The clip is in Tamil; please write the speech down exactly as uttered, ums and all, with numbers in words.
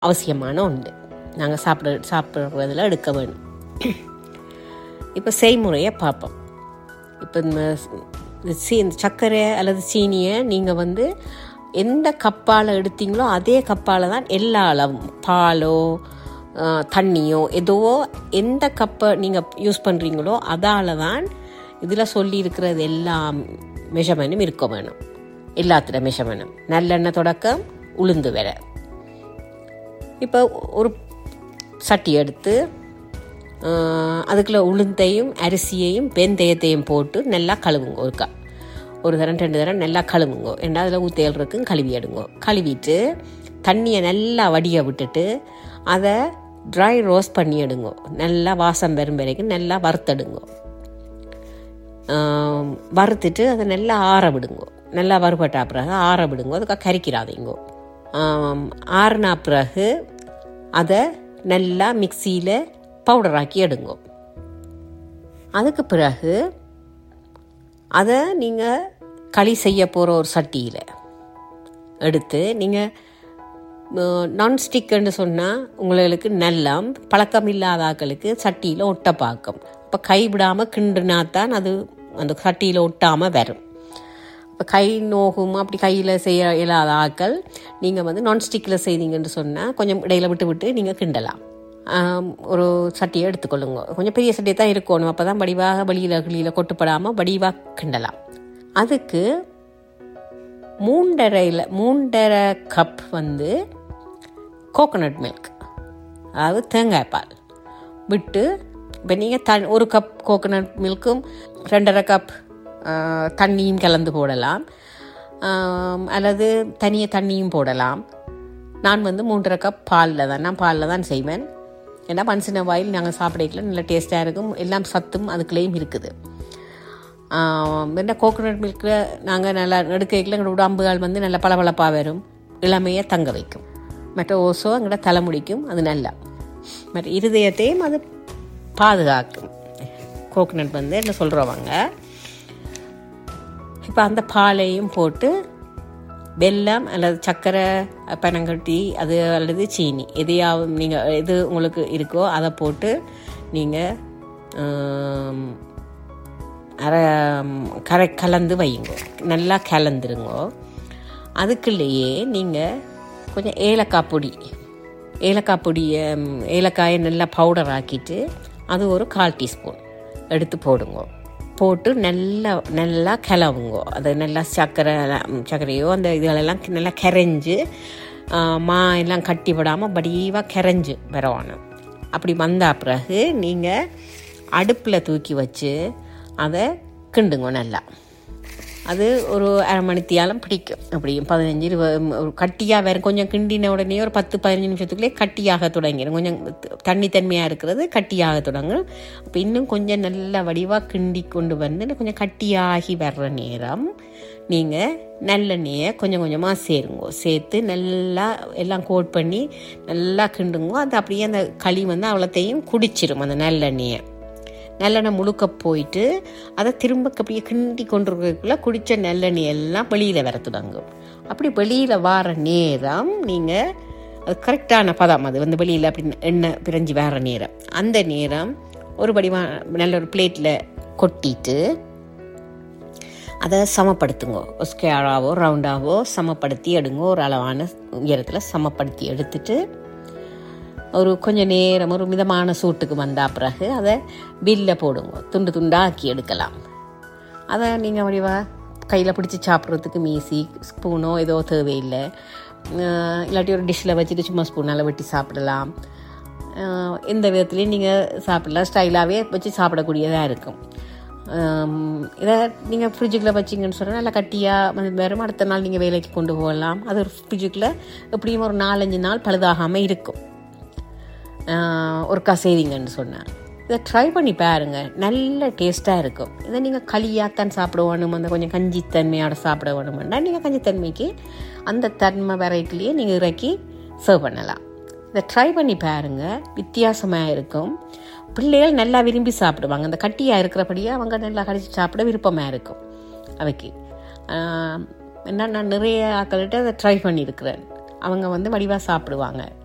அவசியமான ஒன்று. நாங்கள் சாப்பிட சாப்பிட்றதில் எடுக்க வேணும். இப்போ செய்முறையை பார்ப்போம். இப்போ இந்த சீ இந்த சர்க்கரை அல்லது சீனியை நீங்கள் வந்து எந்த கப்பால் எடுத்தீங்களோ அதே கப்பால் தான் எல்லா அளவும், பாலோ தண்ணியோ ஏதோ எந்த கப்பை நீங்கள் யூஸ் பண்ணுறீங்களோ அதால் தான் இதில் சொல்லியிருக்கிறது எல்லா மெஷர்மெண்ட்டும் இருக்க வேணும். எல்லாத்திர மெஷர்மெண்ட்டும் நல்லெண்ணெய் தொடக்கம் உளுந்து வர. இப்போ ஒரு சட்டி எடுத்து அதுக்குள்ள உளுந்தையும் அரிசியையும் வெந்தயத்தையும் போட்டு நல்லா கழுவுங்க. ஒருக்கா ஒரு தரம் ரெண்டு தரம் நல்லா கழுவுங்க. ஏன்னா அதில் ஊத்தேல் இருக்கும், கழுவி எடுங்க. கழுவிட்டு தண்ணியை நல்லா வடிய விட்டுட்டு அதை ட்ரை ரோஸ்ட் பண்ணி எடுங்க. நல்லா வாசம் வரும் வரைக்கும் நல்லா வறுத்தெடுங்க. வறுத்துட்டு அதை நல்லா ஆற விடுங்க. நல்லா வறுபட்டா பிறகு ஆற விடுங்க. அதுக்காக கறிக்கிறாதீங்க. ஆறுனா பிறகு அதை நல்லா மிக்சியில் பவுடராக்கி எடுங்க. அதுக்கு பிறகு அதை நீங்கள் களி செய்ய போகிற ஒரு சட்டியில் எடுத்து நீங்கள் நான்ஸ்டிக்குன்னு சொன்னால் உங்களுக்கு நல்லா பழக்கம் இல்லாத ஆக்களுக்கு சட்டியில் ஒட்ட பார்க்கும். இப்போ கைவிடாமல் கிண்டுனா தான் அது அந்த சட்டியில் ஒட்டாமல் வரும். இப்போ கை நோகும் அப்படி கையில் செய்ய இல்லாத ஆக்கள் நீங்கள் வந்து நான்ஸ்டிக்கில் செய்தீங்கன்னு சொன்னால் கொஞ்சம் இடையில விட்டு விட்டு நீங்கள் கிண்டலாம். ஒரு சட்டியை எடுத்துக்கொள்ளுங்க. கொஞ்சம் பெரிய சட்டியை தான் இருக்கணும். அப்போ தான் வடிவாக வெளியில் கிளியில் கொட்டுப்படாமல் வடிவாக கிண்டலாம். அதுக்கு மூன்றரையில் மூன்றரை கப் வந்து கோகோனட் மில்க், அதாவது தேங்காய் பால் விட்டு, இப்போ நீங்கள் த ஒரு கப் கோகோனட் மில்க்கும் ரெண்டரை கப் தண்ணியும் கலந்து போடலாம், அல்லது தனியாக தண்ணியும் போடலாம். நான் வந்து மூன்றரை கப் பாலில் தான் நான் பாலில் தான் செய்வேன். ஏன்னா மனுஷன வாயில் நாங்கள் சாப்பிடல நல்லா டேஸ்ட்டாக இருக்கும். எல்லாம் சத்தும் அதுக்குள்ளேயும் இருக்குது. என்ன கோகோனட் மில்கில் நாங்கள் நல்லா எடுக்கல எங்களோட உடம்புகள் வந்து நல்லா பளபளப்பாக வரும், இளமையை தங்க வைக்கும். மற்ற ஓசோ எங்களோட தலைமுடிக்கும் அது நல்லா, மற்ற இருதயத்தையும் அது பாதுகாக்கும். கோகோனட் வந்து என்ன சொல்கிறவங்க. இப்போ அந்த பாலையும் போட்டு வெல்லம் அல்லது சர்க்கரை பனங்கட்டி அது அல்லது சீனி எதையாவது நீங்கள் எது உங்களுக்கு இருக்கோ அதை போட்டு நீங்கள் அரை கரை கலந்து வையுங்க. நல்லா கலந்துருங்க. அதுக்குள்ளேயே நீங்கள் கொஞ்சம் ஏலக்காய் பொடி ஏலக்காய் பொடியை ஏலக்காயை நல்லா பவுடர் ஆக்கிட்டு அது ஒரு கால் டீஸ்பூன் எடுத்து போடுங்க. போட்டு நல்லா நல்லா கிளவுங்க. அது நல்லா சர்க்கரை சர்க்கரையோ அந்த இதுகளெல்லாம் நல்லா கரைஞ்சி மா எல்லாம் கட்டி விடாமல் வடிவாக கரைஞ்சி வரணும். அப்படி வந்த பிறகு நீங்கள் அடுப்பில் தூக்கி வச்சு அதை கிண்டுங்க. நல்லா அது ஒரு அரை மணித்தியாலும் பிடிக்கும். அப்படியும் பதினஞ்சு இருபது ஒரு கட்டியாக வேறு கொஞ்சம் கிண்டின உடனே ஒரு பத்து பதினஞ்சு நிமிஷத்துக்குள்ளே கட்டியாக தொடங்கிடும். கொஞ்சம் தண்ணித்தன்மையாக இருக்கிறது கட்டியாக தொடங்கும். அப்போ இன்னும் கொஞ்சம் நல்லா வடிவாக கிண்டி கொண்டு வந்து கொஞ்சம் கட்டியாகி வர்ற நேரம் நீங்கள் நல்லெண்ணெயை கொஞ்சம் கொஞ்சமாக சேருங்க. சேர்த்து நல்லா எல்லாம் கோட் பண்ணி நல்லா கிண்டுங்க. அது அப்படியே அந்த களி வந்து அவ்வளோத்தையும் குடிச்சிடும். அந்த நல்லெண்ணெயை நல்லெண்ணெய் முழுக்க போயிட்டு அதை திரும்ப அப்படியே கிண்டி கொண்டிருக்கிறதுக்குள்ளே குடித்த நல்லெண்ணெய் எல்லாம் வெளியில் வர தொடங்கும். அப்படி வெளியில் வர நேரம் நீங்கள் அது கரெக்டான பதம், அது வந்து வெளியில் அப்படி எண்ணெய் பிரிஞ்சு வர நேரம், அந்த நேரம் ஒரு வடிவா நல்ல ஒரு பிளேட்டில் கொட்டிட்டு அதை சமப்படுத்துங்க. ஸ்கொயராகவோ ரவுண்டாகவோ சமப்படுத்தி எடுங்க. ஒரு அளவான உயரத்தில் சமப்படுத்தி எடுத்துட்டு ஒரு கொஞ்சம் நேரம் ஒரு மிதமான சூட்டுக்கு வந்த பிறகு அதை பில்ல போடுங்க. துண்டு துண்டாக்கி எடுக்கலாம். அதை நீங்கள் வடிவாக கையில் பிடிச்சி சாப்பிட்றதுக்கு மீசி ஸ்பூனோ ஏதோ தேவையில்லை. இல்லாட்டி ஒரு டிஷ்ஷில் வச்சுட்டு சும்மா ஸ்பூனால் வெட்டி சாப்பிடலாம். எந்த விதத்துலேயும் நீங்கள் சாப்பிடலாம். ஸ்டைலாகவே வச்சு சாப்பிடக்கூடியதாக இருக்கும். இதை நீங்கள் ஃப்ரிட்ஜுக்குள்ளே வச்சிங்கன்னு சொன்னால் நல்லா கட்டியாக வெறும் அடுத்த நாள் நீங்கள் வேலைக்கு கொண்டு போகலாம். அது ஒரு ஃப்ரிட்ஜுக்குள்ளே எப்படியும் ஒரு நாலஞ்சு நாள் பழுதாகாமல் இருக்கும். ஒருக்கா செய்வீங்கன்னு சொன்னேன். இதை ட்ரை பண்ணி பாருங்கள், நல்ல டேஸ்ட்டாக இருக்கும். இதை நீங்கள் களியாத்தான் சாப்பிட வேணும், அந்த கொஞ்சம் கஞ்சித்தன்மையோட சாப்பிட வேணுமெண்டா நீங்கள் கஞ்சித்தன்மைக்கு அந்த தன்மை வெரைட்டிலேயே நீங்கள் இறக்கி சர்வ் பண்ணலாம். இதை ட்ரை பண்ணி பாருங்கள், வித்தியாசமாக இருக்கும். பிள்ளைகள் நல்லா விரும்பி சாப்பிடுவாங்க. அந்த கட்டியாக இருக்கிறபடியே அவங்க நல்லா கடிச்சு சாப்பிட விருப்பமாக இருக்கும் அவைக்கு. என்ன நான் நிறைய ஆக்கள்கிட்ட அதை ட்ரை பண்ணியிருக்கிறேன். அவங்க வந்து வடிவாக சாப்பிடுவாங்க.